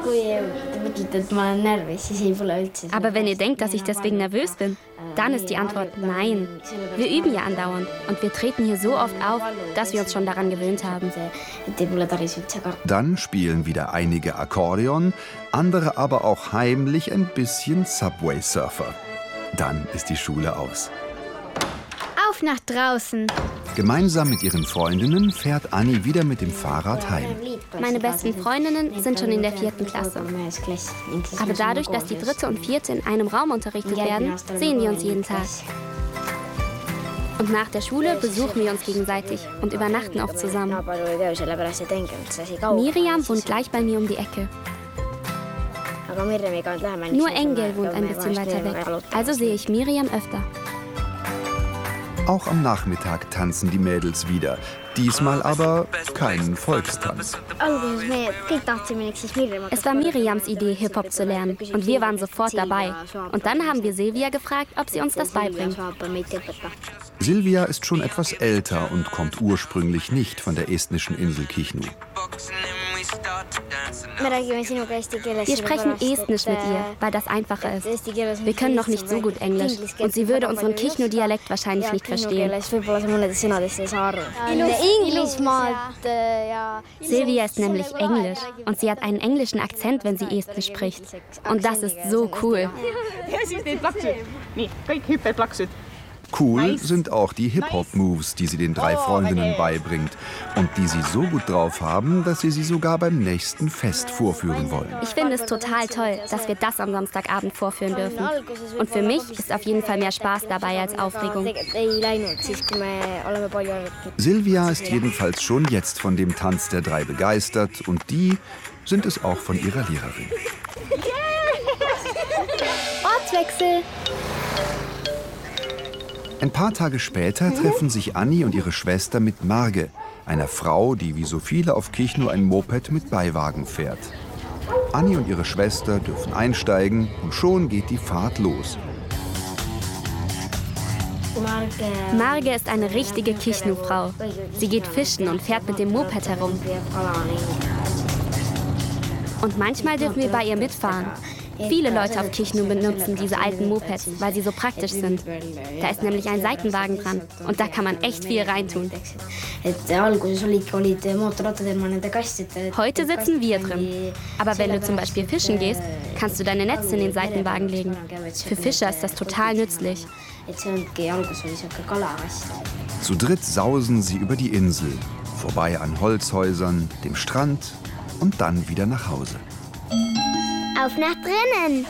Aber wenn ihr denkt, dass ich deswegen nervös bin, dann ist die Antwort nein. Wir üben ja andauernd und wir treten hier so oft auf, dass wir uns schon daran gewöhnt haben. Dann spielen wieder einige Akkordeon, andere aber auch heimlich ein bisschen Subway Surfer. Dann ist die Schule aus. Auf nach draußen. Gemeinsam mit ihren Freundinnen fährt Anni wieder mit dem Fahrrad heim. Meine besten Freundinnen sind schon in der 4. Klasse. Aber dadurch, dass die 3. und 4. in einem Raum unterrichtet werden, sehen wir uns jeden Tag. Und nach der Schule besuchen wir uns gegenseitig und übernachten oft zusammen. Miriam wohnt gleich bei mir um die Ecke. Nur Engel wohnt ein bisschen weiter weg, also sehe ich Miriam öfter. Auch am Nachmittag tanzen die Mädels wieder. Diesmal aber keinen Volkstanz. Es war Miriams Idee, Hip-Hop zu lernen. Und wir waren sofort dabei. Und dann haben wir Silvia gefragt, ob sie uns das beibringt. Silvia ist schon etwas älter und kommt ursprünglich nicht von der estnischen Insel Kihnu. Wir sprechen Estnisch mit ihr, weil das einfacher ist. Wir können noch nicht so gut Englisch und sie würde unseren Kihnu-Dialekt wahrscheinlich nicht verstehen. Silvia ist nämlich Englisch und sie hat einen englischen Akzent, wenn sie Estnisch spricht. Und das ist so cool. Cool sind auch die Hip-Hop-Moves, die sie den 3 Freundinnen beibringt und die sie so gut drauf haben, dass sie sogar beim nächsten Fest vorführen wollen. Ich finde es total toll, dass wir das am Samstagabend vorführen dürfen. Und für mich ist auf jeden Fall mehr Spaß dabei als Aufregung. Silvia ist jedenfalls schon jetzt von dem Tanz der 3 begeistert und die sind es auch von ihrer Lehrerin. Ortswechsel. Ein paar Tage später treffen sich Anni und ihre Schwester mit Marge, einer Frau, die wie so viele auf Kihnu ein Moped mit Beiwagen fährt. Anni und ihre Schwester dürfen einsteigen und schon geht die Fahrt los. Marge ist eine richtige Kihnu-Frau. Sie geht fischen und fährt mit dem Moped herum. Und manchmal dürfen wir bei ihr mitfahren. Viele Leute auf Kihnu benutzen diese alten Mopeds, weil sie so praktisch sind. Da ist nämlich ein Seitenwagen dran und da kann man echt viel reintun. Heute sitzen wir drin. Aber wenn du zum Beispiel fischen gehst, kannst du deine Netze in den Seitenwagen legen. Für Fischer ist das total nützlich. Zu dritt sausen sie über die Insel, vorbei an Holzhäusern, dem Strand und dann wieder nach Hause. Auf nach drinnen!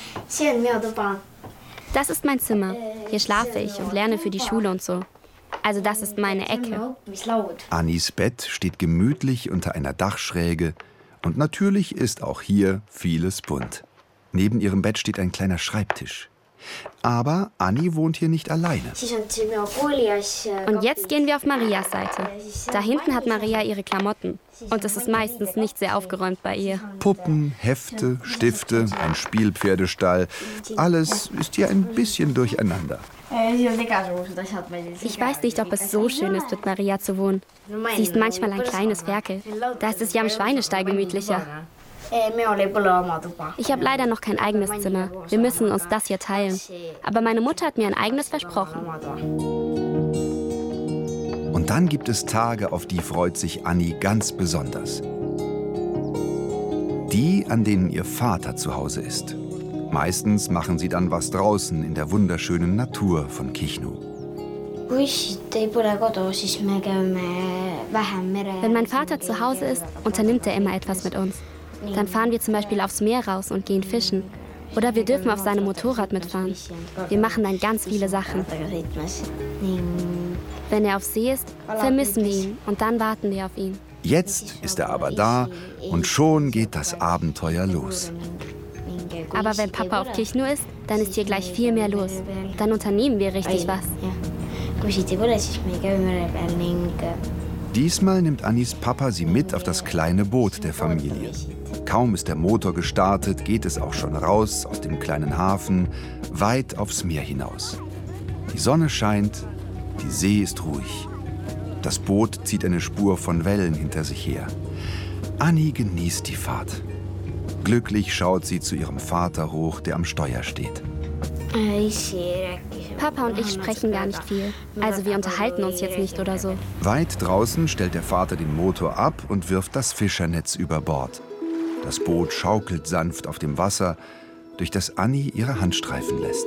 Das ist mein Zimmer. Hier schlafe ich und lerne für die Schule und so. Also das ist meine Ecke. Annis Bett steht gemütlich unter einer Dachschräge und natürlich ist auch hier vieles bunt. Neben ihrem Bett steht ein kleiner Schreibtisch. Aber Anni wohnt hier nicht alleine. Und jetzt gehen wir auf Marias Seite. Da hinten hat Maria ihre Klamotten. Und es ist meistens nicht sehr aufgeräumt bei ihr. Puppen, Hefte, Stifte, ein Spielpferdestall. Alles ist hier ein bisschen durcheinander. Ich weiß nicht, ob es so schön ist, mit Maria zu wohnen. Sie ist manchmal ein kleines Ferkel. Da ist es ja im Schweinestall gemütlicher. Ich habe leider noch kein eigenes Zimmer. Wir müssen uns das hier teilen. Aber meine Mutter hat mir ein eigenes versprochen. Und dann gibt es Tage, auf die freut sich Anni ganz besonders. Die, an denen ihr Vater zu Hause ist. Meistens machen sie dann was draußen in der wunderschönen Natur von Kihnu. Wenn mein Vater zu Hause ist, unternimmt er immer etwas mit uns. Dann fahren wir zum Beispiel aufs Meer raus und gehen fischen. Oder wir dürfen auf seinem Motorrad mitfahren. Wir machen dann ganz viele Sachen. Wenn er auf See ist, vermissen wir ihn und dann warten wir auf ihn. Jetzt ist er aber da und schon geht das Abenteuer los. Aber wenn Papa auf Kihnu ist, dann ist hier gleich viel mehr los. Dann unternehmen wir richtig was. Diesmal nimmt Annis Papa sie mit auf das kleine Boot der Familie. Kaum ist der Motor gestartet, geht es auch schon raus aus dem kleinen Hafen, weit aufs Meer hinaus. Die Sonne scheint, die See ist ruhig. Das Boot zieht eine Spur von Wellen hinter sich her. Anni genießt die Fahrt. Glücklich schaut sie zu ihrem Vater hoch, der am Steuer steht. Papa und ich sprechen gar nicht viel. Also wir unterhalten uns jetzt nicht oder so. Weit draußen stellt der Vater den Motor ab und wirft das Fischernetz über Bord. Das Boot schaukelt sanft auf dem Wasser, durch das Annie ihre Hand streifen lässt.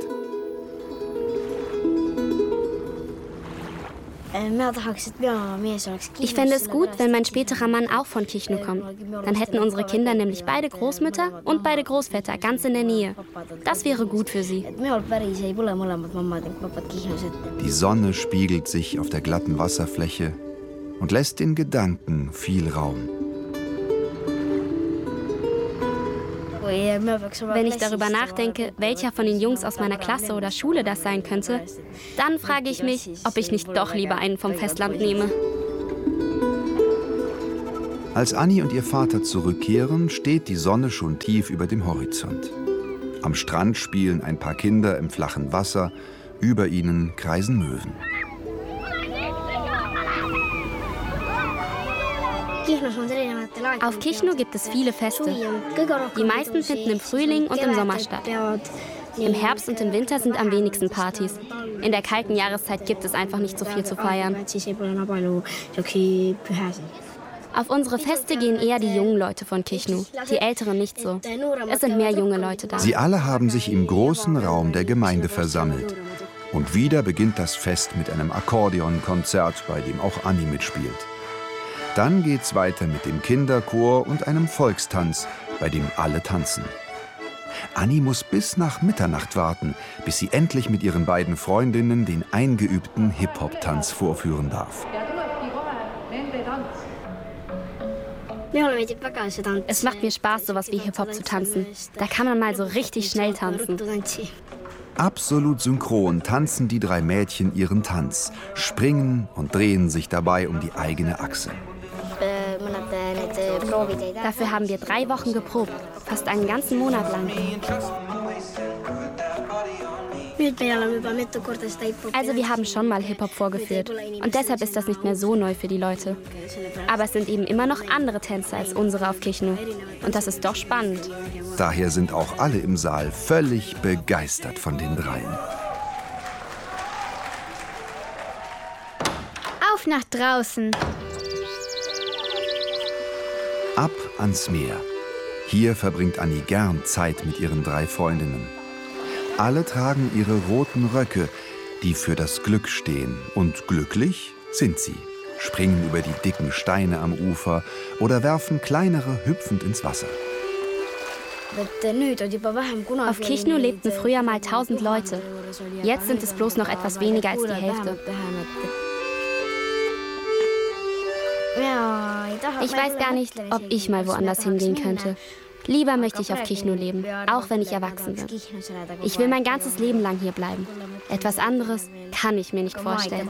Ich fände es gut, wenn mein späterer Mann auch von Kichnu kommt. Dann hätten unsere Kinder nämlich beide Großmütter und beide Großväter ganz in der Nähe. Das wäre gut für sie. Die Sonne spiegelt sich auf der glatten Wasserfläche und lässt den Gedanken viel Raum. Wenn ich darüber nachdenke, welcher von den Jungs aus meiner Klasse oder Schule das sein könnte, dann frage ich mich, ob ich nicht doch lieber einen vom Festland nehme. Als Annie und ihr Vater zurückkehren, steht die Sonne schon tief über dem Horizont. Am Strand spielen ein paar Kinder im flachen Wasser, über ihnen kreisen Möwen. Auf Kichnu gibt es viele Feste. Die meisten finden im Frühling und im Sommer statt. Im Herbst und im Winter sind am wenigsten Partys. In der kalten Jahreszeit gibt es einfach nicht so viel zu feiern. Auf unsere Feste gehen eher die jungen Leute von Kichnu, die Älteren nicht so. Es sind mehr junge Leute da. Sie alle haben sich im großen Raum der Gemeinde versammelt. Und wieder beginnt das Fest mit einem Akkordeonkonzert, bei dem auch Annie mitspielt. Dann geht's weiter mit dem Kinderchor und einem Volkstanz, bei dem alle tanzen. Annie muss bis nach Mitternacht warten, bis sie endlich mit ihren beiden Freundinnen den eingeübten Hip-Hop-Tanz vorführen darf. Es macht mir Spaß, sowas wie Hip-Hop zu tanzen. Da kann man mal so richtig schnell tanzen. Absolut synchron tanzen die drei Mädchen ihren Tanz, springen und drehen sich dabei um die eigene Achse. Dafür haben wir 3 Wochen geprobt, fast einen ganzen Monat lang. Also wir haben schon mal Hip-Hop vorgeführt und deshalb ist das nicht mehr so neu für die Leute. Aber es sind eben immer noch andere Tänze als unsere auf Kichnu und das ist doch spannend. Daher sind auch alle im Saal völlig begeistert von den dreien. Auf nach draußen! Ab ans Meer. Hier verbringt Annie gern Zeit mit ihren 3 Freundinnen. Alle tragen ihre roten Röcke, die für das Glück stehen. Und glücklich sind sie. Springen über die dicken Steine am Ufer oder werfen kleinere hüpfend ins Wasser. Auf Kichnu lebten früher mal 1000 Leute. Jetzt sind es bloß noch etwas weniger als die Hälfte. Ich weiß gar nicht, ob ich mal woanders hingehen könnte. Lieber möchte ich auf Kichnu leben, auch wenn ich erwachsen bin. Ich will mein ganzes Leben lang hier bleiben. Etwas anderes kann ich mir nicht vorstellen.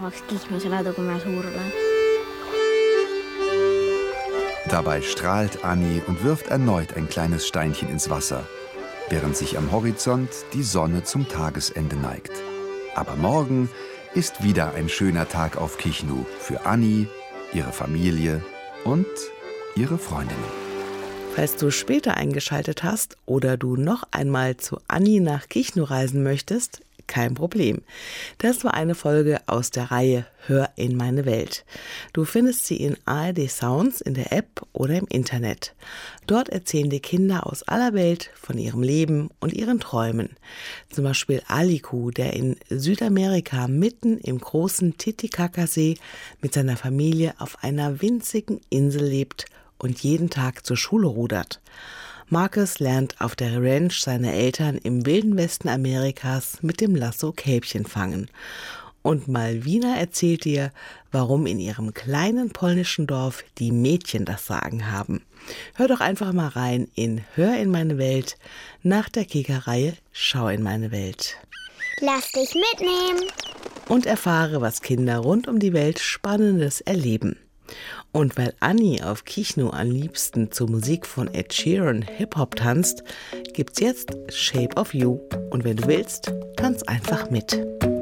Dabei strahlt Annie und wirft erneut ein kleines Steinchen ins Wasser, während sich am Horizont die Sonne zum Tagesende neigt. Aber morgen ist wieder ein schöner Tag auf Kichnu für Annie, ihre Familie und ihre Freundinnen. Falls du später eingeschaltet hast oder du noch einmal zu Annie nach Kichnu reisen möchtest, kein Problem. Das war eine Folge aus der Reihe Hör in meine Welt. Du findest sie in ARD Sounds in der App oder im Internet. Dort erzählen dir Kinder aus aller Welt von ihrem Leben und ihren Träumen. Zum Beispiel Aliku, der in Südamerika mitten im großen Titicacasee mit seiner Familie auf einer winzigen Insel lebt und jeden Tag zur Schule rudert. Marcus lernt auf der Ranch seiner Eltern im wilden Westen Amerikas mit dem Lasso Kälbchen fangen. Und Malvina erzählt dir, warum in ihrem kleinen polnischen Dorf die Mädchen das Sagen haben. Hör doch einfach mal rein in Hör in meine Welt nach der Kika-Reihe Schau in meine Welt. Lass dich mitnehmen! Und erfahre, was Kinder rund um die Welt Spannendes erleben. Und weil Annie auf Kichnu am liebsten zur Musik von Ed Sheeran Hip-Hop tanzt, gibt's jetzt Shape of You. Und wenn du willst, tanz einfach mit.